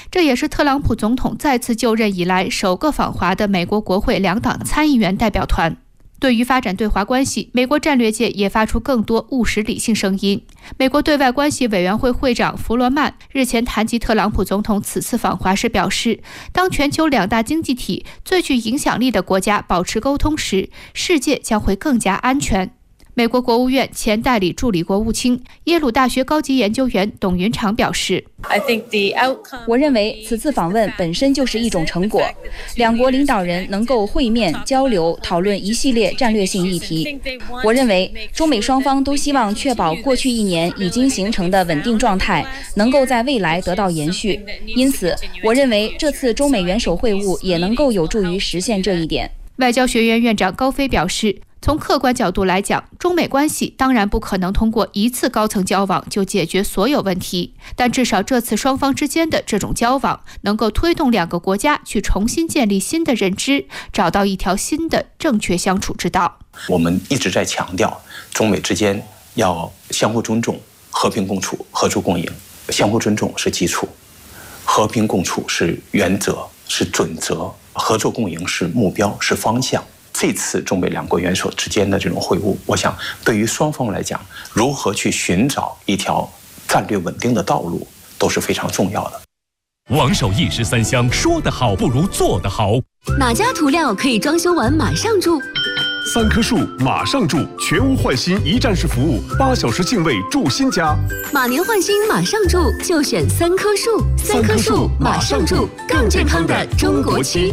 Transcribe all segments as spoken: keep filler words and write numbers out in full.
这也是特朗普总统再次就任以来首个访华的美国国会两党参议员代表团。对于发展对华关系，美国战略界也发出更多务实理性声音。美国对外关系委员会会长弗罗曼日前谈及特朗普总统此次访华时表示，当全球两大经济体最具影响力的国家保持沟通时，世界将会更加安全。美国国务院前代理助理国务卿、耶鲁大学高级研究员董云长表示， 我认为此次访问本身就是一种成果，两国领导人能够会面交流，讨论一系列战略性议题。我认为中美双方都希望确保过去一年已经形成的稳定状态能够在未来得到延续，因此我认为这次中美元首会晤也能够有助于实现这一点。 外交学院院长高飞表示，从客观角度来讲，中美关系当然不可能通过一次高层交往就解决所有问题，但至少这次双方之间的这种交往能够推动两个国家去重新建立新的认知，找到一条新的正确相处之道。 我们一直在强调中美之间要相互尊重，和平共处，合作共赢。相互尊重是基础，和平共处是原则，是准则，合作共赢是目标，是方向。这次中美两国元首之间的这种会晤，我想对于双方来讲，如何去寻找一条战略稳定的道路都是非常重要的。 王守义十三香，说得好不如做得好。 哪家涂料可以装修完马上住？ 三棵树马上住，全屋换新一站式服务，八小时净位住新家。 马年换新马上住，就选三棵树。三棵树马上住，更健康的中国区。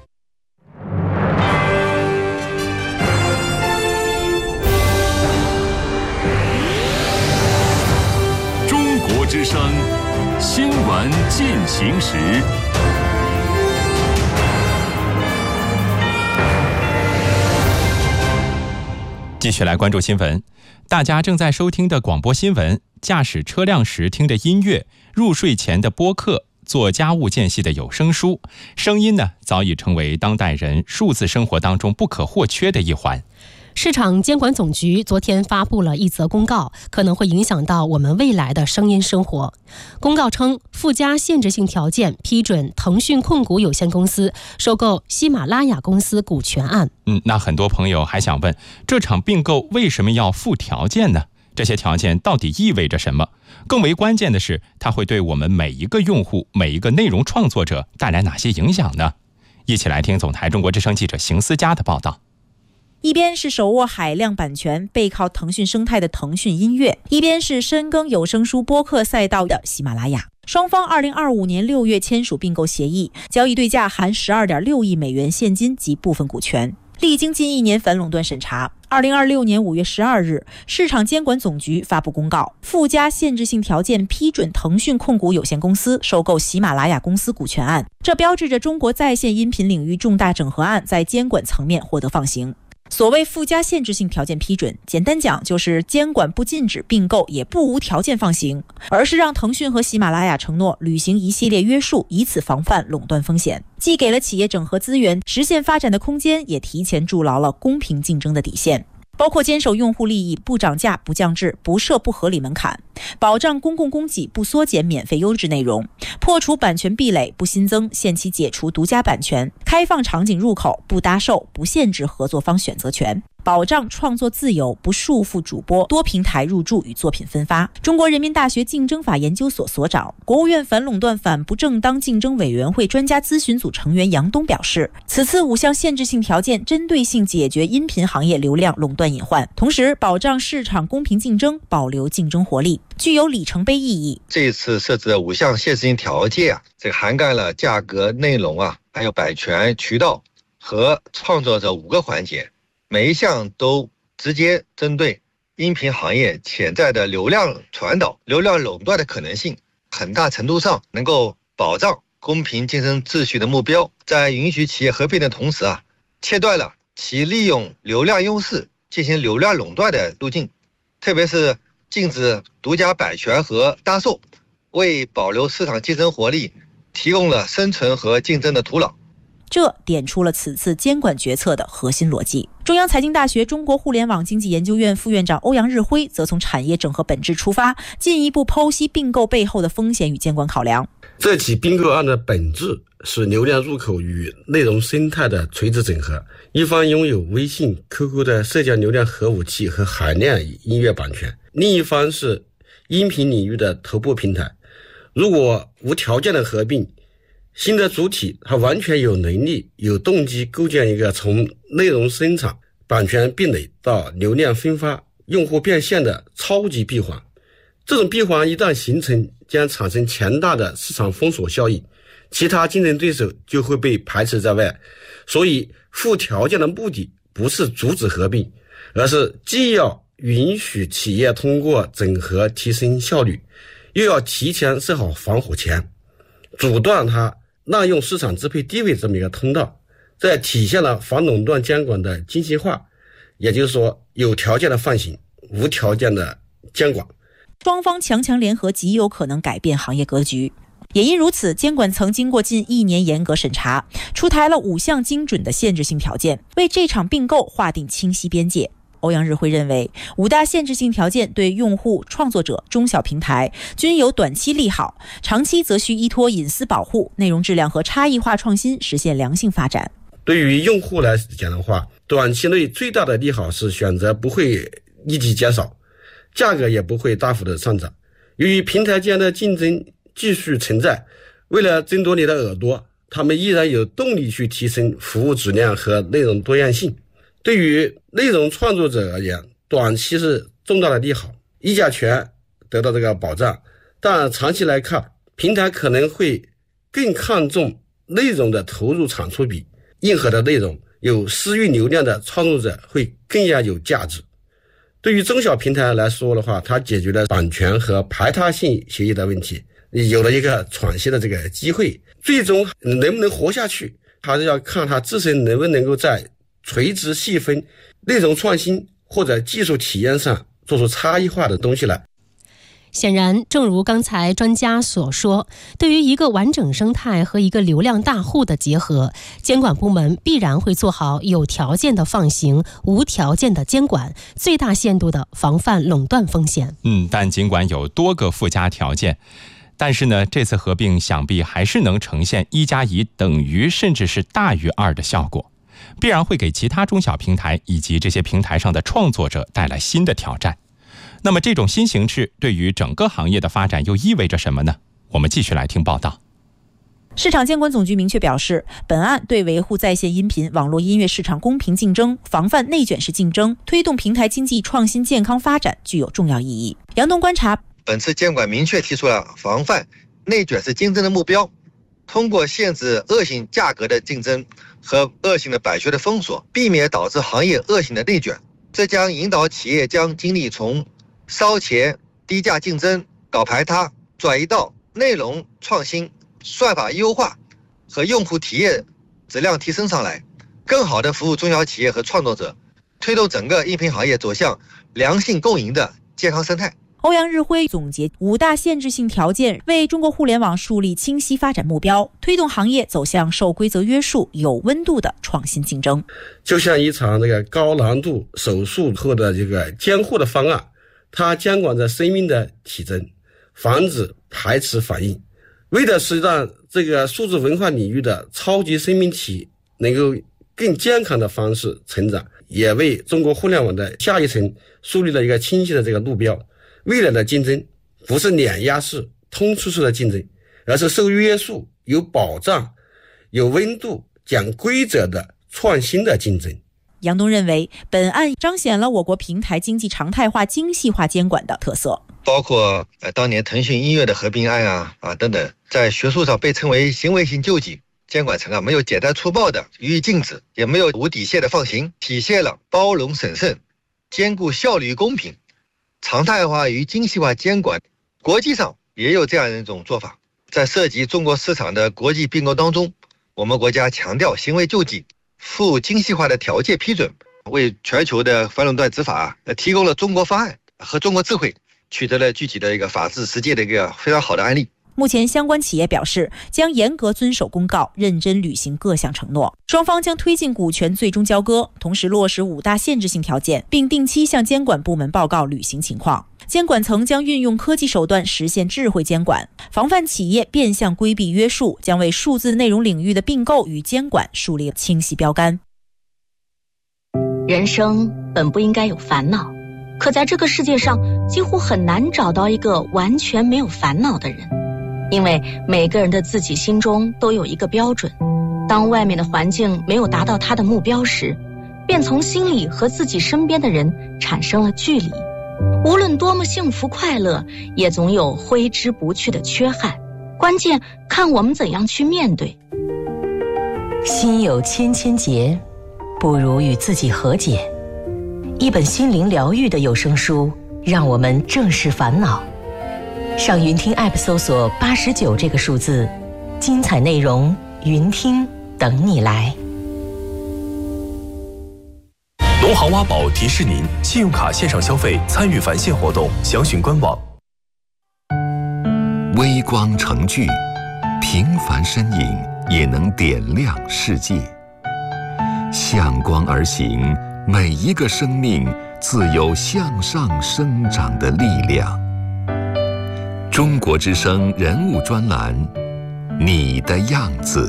之声新闻进行时， 继续来关注新闻。大家正在收听的广播新闻，驾驶车辆时听的音乐，入睡前的播客，做家务间隙的有声书，声音呢，早已成为当代人数字生活当中不可或缺的一环。 市场监管总局昨天发布了一则公告，可能会影响到我们未来的声音生活。公告称，附加限制性条件批准腾讯控股有限公司收购喜马拉雅公司股权案。 嗯，那很多朋友还想问，这场并购为什么要附条件呢？这些条件到底意味着什么？更为关键的是，它会对我们每一个用户、每一个内容创作者带来哪些影响呢？一起来听总台中国之声记者邢思佳的报道。 一边是手握海量版权背靠腾讯生态的腾讯音乐，一边是深耕有声书播客赛道的喜马拉雅。双方二零二五年六月签署并购协议，交易对价含 十二点六亿美元现金及部分股权。历经近一年反垄断审查，二零二六年五月十二日，市场监管总局发布公告，附加限制性条件批准腾讯控股有限公司收购喜马拉雅公司股权案。这标志着中国在线音频领域重大整合案在监管层面获得放行。所谓附加限制性条件批准，简单讲就是监管不禁止并购，也不无条件放行，而是让腾讯和喜马拉雅承诺履行一系列约束，以此防范垄断风险，既给了企业整合资源、实现发展的空间，也提前筑牢了公平竞争的底线。包括坚守用户利益，不涨价、不降质、不设不合理门槛，保障公共供给，不缩减免费优质内容，破除版权壁垒，不新增限期解除独家版权，开放场景入口，不搭售，不限制合作方选择权，保障创作自由，不束缚主播多平台入驻与作品分发。中国人民大学竞争法研究所所长、国务院反垄断反不正当竞争委员会专家咨询组成员杨东表示，此次五项限制性条件针对性解决音频行业流量垄断隐患，同时保障市场公平竞争，保留竞争活力，具有里程碑意义。 这一次设置的五项限制性条件啊，这个涵盖了价格、内容啊，还有版权、渠道和创作者五个环节，每一项都直接针对音频行业潜在的流量传导、流量垄断的可能性，很大程度上能够保障公平竞争秩序的目标，在允许企业合并的同时啊，切断了其利用流量优势进行流量垄断的路径，特别是禁止独家版权和搭售，为保留市场竞争活力提供了生存和竞争的土壤。 这点出了此次监管决策的核心逻辑。中央财经大学中国互联网经济研究院副院长欧阳日辉则从产业整合本质出发，进一步剖析并购背后的风险与监管考量。 这起并购案的本质是流量入口与内容生态的垂直整合，一方拥有微信、Q Q 的社交流量核武器和海量音乐版权，另一方是音频领域的头部平台。如果无条件的合并，新的主体它完全有能力、有动机构建一个从内容生产、版权壁垒到流量分发、用户变现的超级闭环。这种闭环一旦形成，将产生强大的市场封锁效应，其他竞争对手就会被排斥在外。所以附条件的目的不是阻止合并，而是既要允许企业通过整合提升效率，又要提前设好防火墙，阻断它滥用市场支配地位这么一个通道，这体现了反垄断监管的精细化，也就是说有条件的放行，无条件的监管。 双方强强联合极有可能改变行业格局。也因如此，监管曾经过近一年严格审查，出台了五项精准的限制性条件，为这场并购划定清晰边界。欧阳日辉认为，五大限制性条件对用户、创作者、中小平台均有短期利好，长期则需依托隐私保护、内容质量和差异化创新实现良性发展。 对于用户来讲的话，短期内最大的利好是选择不会立即减少，价格也不会大幅的上涨。由于平台间的竞争继续存在，为了争夺你的耳朵，他们依然有动力去提升服务质量和内容多样性。对于内容创作者而言，短期是重大的利好，议价权得到这个保障，但长期来看，平台可能会更看重内容的投入产出比，硬核的内容，有私域流量的创作者会更加有价值。对于中小平台来说的话，它解决了版权和排他性协议的问题，有了一个喘息的这个机会。最终能不能活下去，还是要看它自身能不能够在垂直细分、内容创新或者技术体验上做出差异化的东西来。 显然，正如刚才专家所说，对于一个完整生态和一个流量大户的结合，监管部门必然会做好有条件的放行、无条件的监管，最大限度的防范垄断风险。 嗯，但尽管有多个附加条件，但是呢，这次合并想必还是能呈现一加一等于甚至是大于二的效果，必然会给其他中小平台以及这些平台上的创作者带来新的挑战。那么这种新形势对于整个行业的发展又意味着什么呢？我们继续来听报道。 市场监管总局明确表示，本案对维护在线音频网络音乐市场公平竞争，防范内卷式竞争，推动平台经济创新健康发展具有重要意义。杨东观察， 本次监管明确提出了防范内卷式竞争的目标，通过限制恶性价格的竞争和恶性的版权的封锁，避免导致行业恶性的内卷。这将引导企业将精力从烧钱、低价竞争、搞排他，转移到内容创新、算法优化和用户体验质量提升上来，更好地服务中小企业和创作者，推动整个音频行业走向良性共赢的健康生态。 欧阳日辉总结五大限制性条件，为中国互联网树立清晰发展目标，推动行业走向受规则约束、有温度的创新竞争。 就像一场这个高难度手术后的这个监护的方案，它监管着生命的体征，防止排斥反应，为的是让这个数字文化领域的超级生命体能够更健康的方式成长，也为中国互联网的下一层树立了一个清晰的这个路标。未来的竞争不是碾压式、通吃式的竞争，而是受约束、有保障、有温度、讲规则的创新的竞争。 杨东认为，本案彰显了我国平台经济常态化、精细化监管的特色， 包括呃当年腾讯音乐的合并案啊啊等等，在学术上被称为行为性救济。监管层啊没有简单粗暴的予以禁止，也没有无底线的放行，体现了包容审慎、兼顾效率与公平、常态化与精细化监管。国际上也有这样一种做法，在涉及中国市场的国际并购当中，我们国家强调行为救济，附精细化的条件批准，为全球的反垄断执法提供了中国方案和中国智慧，取得了具体的一个法治实践的一个非常好的案例。 目前相关企业表示将严格遵守公告，认真履行各项承诺。双方将推进股权最终交割，同时落实五大限制性条件，并定期向监管部门报告履行情况。监管层将运用科技手段实现智慧监管，防范企业变相规避约束，将为数字内容领域的并购与监管树立清晰标杆。 人生本不应该有烦恼，可在这个世界上几乎很难找到一个完全没有烦恼的人，因为每个人的自己心中都有一个标准，当外面的环境没有达到他的目标时，便从心里和自己身边的人产生了距离。无论多么幸福快乐，也总有挥之不去的缺憾，关键看我们怎样去面对。 心有千千结，不如与自己和解。一本心灵疗愈的有声书，让我们正视烦恼。上云听 App 搜索八十九这个数字，精彩内容云听等你来。 农行挖宝提示您：信用卡线上消费参与返现活动，详询官网。 微光成炬，平凡身影也能点亮世界。向光而行，每一个生命自有向上生长的力量。中国之声人物专栏，你的样子。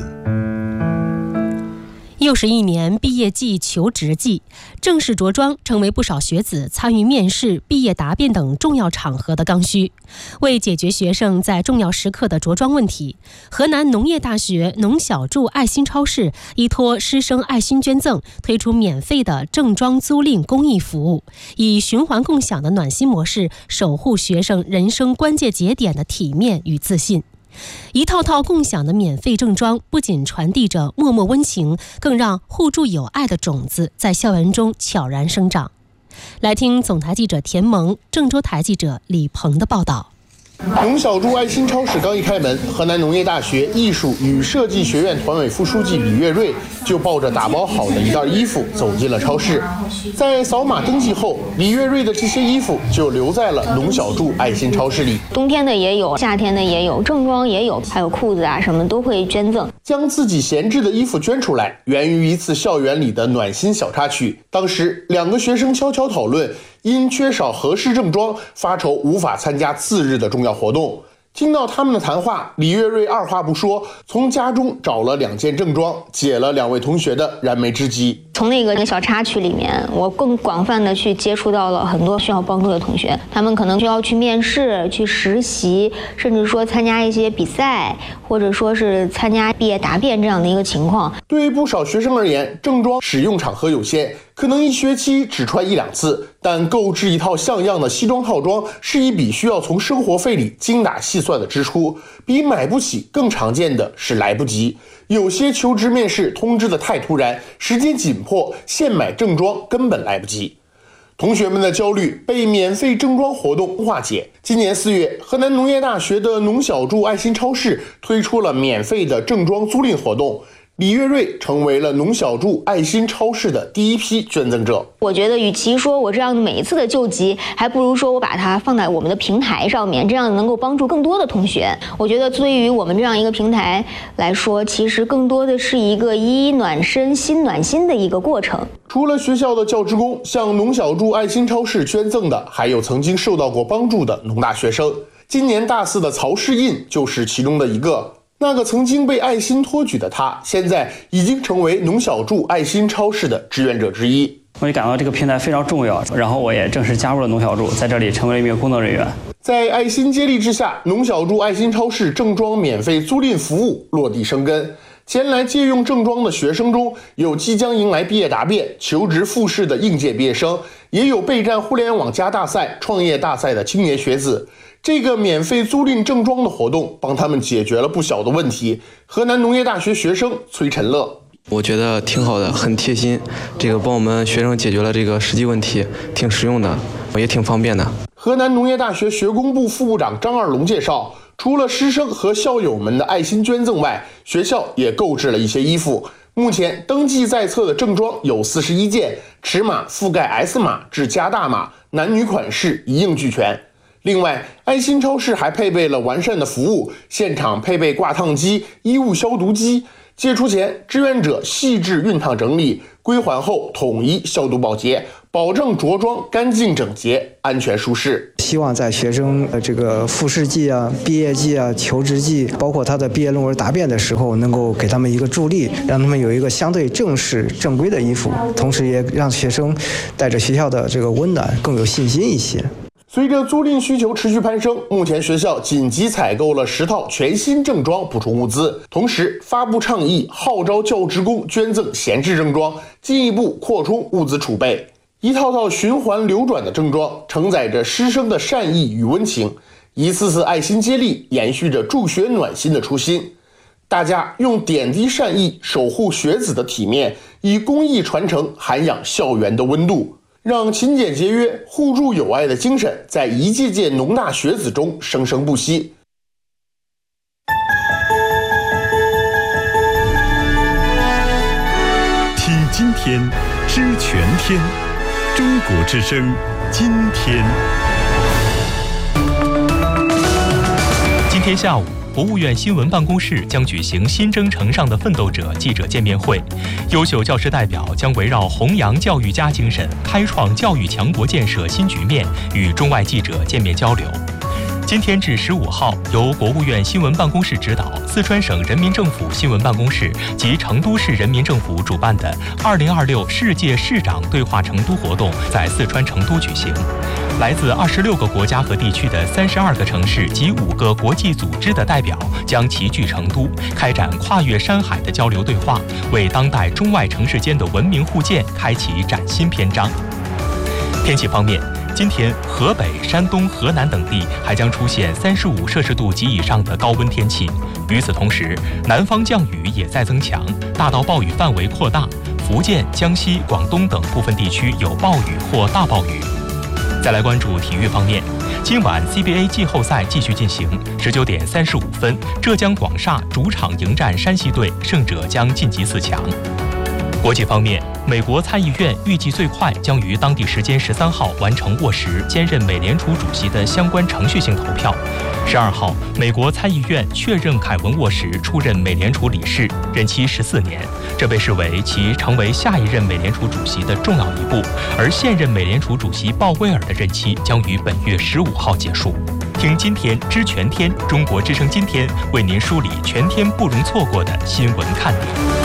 又是一年毕业季、求职季，正式着装成为不少学子参与面试、毕业答辩等重要场合的刚需。为解决学生在重要时刻的着装问题，河南农业大学农小筑爱心超市依托师生爱心捐赠，推出免费的正装租赁公益服务，以循环共享的暖心模式，守护学生人生关键节点的体面与自信。一套套共享的免费正装，不仅传递着默默温情，更让互助友爱的种子在校园中悄然生长。来听总台记者田萌、郑州台记者李鹏的报道。 农小筑爱心超市刚一开门，河南农业大学艺术与设计学院团委副书记李月瑞就抱着打包好的一袋衣服走进了超市。在扫码登记后，李月瑞的这些衣服就留在了农小筑爱心超市里。 冬天的也有，夏天的也有，正装也有，还有裤子啊什么都会捐赠。 将自己闲置的衣服捐出来，源于一次校园里的暖心小插曲。当时两个学生悄悄讨论，因缺少合适正装，发愁无法参加次日的重要活动。听到他们的谈话，李月瑞二话不说，从家中找了两件正装，解了两位同学的燃眉之急。 从那个小插曲里面，我更广泛的去接触到了很多需要帮助的同学，他们可能需要去面试、去实习，甚至说参加一些比赛，或者说是参加毕业答辩这样的一个情况。 对于不少学生而言，正装使用场合有限，可能一学期只穿一两次，但购置一套像样的西装套装是一笔需要从生活费里精打细算的支出，比买不起更常见的是来不及。有些求职面试通知的太突然，时间紧迫，现买正装根本来不及。同学们的焦虑被免费正装活动化解。今年四月，河南农业大学的农小筑爱心超市推出了免费的正装租赁活动。李月瑞成为了农小筑爱心超市的第一批捐赠者。 我觉得与其说我这样每一次的救急，还不如说我把它放在我们的平台上面，这样能够帮助更多的同学。我觉得对于我们这样一个平台来说，其实更多的是一个衣暖身心暖心的一个过程。 除了学校的教职工，向农小筑爱心超市捐赠的还有曾经受到过帮助的农大学生。今年大四的曹世印就是其中的一个。那个曾经被爱心托举的他，现在已经成为农小筑爱心超市的志愿者之一。 我也感到这个平台非常重要，然后我也正式加入了农小筑，在这里成为了一名工作人员。 在爱心接力之下，农小筑爱心超市正装免费租赁服务落地生根。前来借用正装的学生中，有即将迎来毕业答辩、求职复试的应届毕业生，也有备战互联网加大赛、创业大赛的青年学子。这个免费租赁正装的活动帮他们解决了不小的问题。河南农业大学学生崔晨乐， 我觉得挺好的，很贴心，这个帮我们学生解决了这个实际问题，挺实用的，也挺方便的。 河南农业大学学工部副部长张二龙介绍，除了师生和校友们的爱心捐赠外，学校也购置了一些衣服。目前登记在册的正装有四十一件，尺码覆盖 S 码至加大码，男女款式一应俱全。 另外，爱心超市还配备了完善的服务，现场配备挂烫机、衣物消毒机。借出前，志愿者细致熨烫整理，归还后统一消毒保洁，保证着装干净整洁、安全舒适。 希望在学生的这个复试季啊、毕业季啊、求职季，包括他的毕业论文答辩的时候，能够给他们一个助力，让他们有一个相对正式、正规的衣服，同时也让学生带着学校的这个温暖更有信心一些。 随着租赁需求持续攀升，目前学校紧急采购了十套全新正装补充物资，同时发布倡议，号召教职工捐赠闲置正装，进一步扩充物资储备。一套套循环流转的正装，承载着师生的善意与温情，一次次爱心接力，延续着助学暖心的初心。大家用点滴善意守护学子的体面，以公益传承涵养校园的温度。让勤俭节约、互助友爱的精神在一届届农大学子中生生不息。 听今天，知全天，中国之声，今天。 今天下午，国务院新闻办公室将举行新征程上的奋斗者记者见面会，优秀教师代表将围绕弘扬教育家精神，开创教育强国建设新局面，与中外记者见面交流。今天至十五号，由国务院新闻办公室指导，四川省人民政府新闻办公室及成都市人民政府主办的二零二六世界市长对话成都活动在四川成都举行。来自二十六个国家和地区的三十二个城市及五个国际组织的代表将齐聚成都，开展跨越山海的交流对话，为当代中外城市间的文明互鉴开启崭新篇章。天气方面，今天河北、山东、河南等地还将出现三十五摄氏度及以上的高温天气。与此同时，南方降雨也在增强，大到暴雨范围扩大，福建、江西、广东等部分地区有暴雨或大暴雨。再来关注体育方面，今晚 C B A 季后赛继续进行，十九点三十五分，浙江广厦主场迎战山西队，胜者将晋级四强。国际方面，美国参议院预计最快将于当地时间十三号完成沃什兼任美联储主席的相关程序性投票。十二号，美国参议院确认凯文·沃什出任美联储理事，任期十四年，这被视为其成为下一任美联储主席的重要一步。而现任美联储主席鲍威尔的任期将于本月十五号结束。听今天知全天，中国之声今天为您梳理全天不容错过的新闻看点。